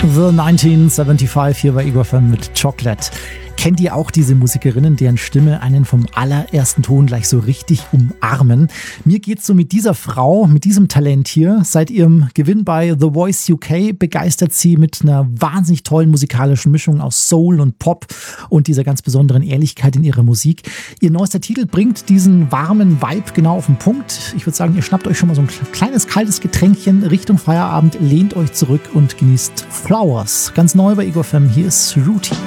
The 1975 hier bei Igor FM mit Chocolate. Kennt ihr auch diese Musikerinnen, deren Stimme einen vom allerersten Ton gleich so richtig umarmen? Mir geht's so mit dieser Frau, mit diesem Talent hier. Seit ihrem Gewinn bei The Voice UK begeistert sie mit einer wahnsinnig tollen musikalischen Mischung aus Soul und Pop und dieser ganz besonderen Ehrlichkeit in ihrer Musik. Ihr neuester Titel bringt diesen warmen Vibe genau auf den Punkt. Ich würde sagen, ihr schnappt euch schon mal so ein kleines kaltes Getränkchen Richtung Feierabend, lehnt euch zurück und genießt Flowers. Ganz neu bei Igor FM, hier ist Rooty.